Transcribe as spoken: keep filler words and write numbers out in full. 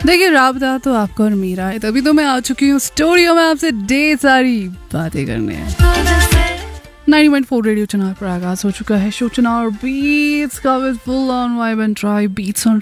देखिए राबता तो आपका और मेरा है, तभी तो मैं आ चुकी हूँ स्टूडियो में आपसे ढेर सारी बातें करने हैं। नाइंटी पॉइंट फोर रेडियो चुनाव पर आगाज हो चुका है शो चुनाव बीट्स का with full on vibe and try beats on